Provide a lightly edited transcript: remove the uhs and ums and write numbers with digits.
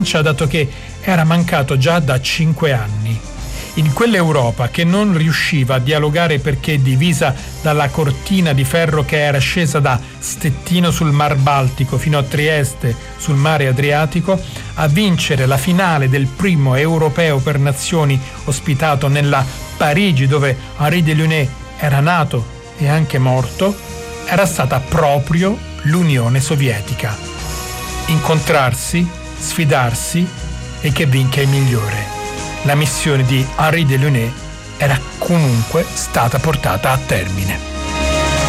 dato che era mancato già da 5 anni. In quell'Europa che non riusciva a dialogare perché divisa dalla cortina di ferro che era scesa da Stettino sul Mar Baltico fino a Trieste sul Mare Adriatico, a vincere la finale del primo europeo per nazioni ospitato nella Parigi dove Henri Delaunay era nato e anche morto, era stata proprio l'Unione Sovietica. Incontrarsi, sfidarsi e che vinca il migliore. La missione di Henri Delaunay era comunque stata portata a termine.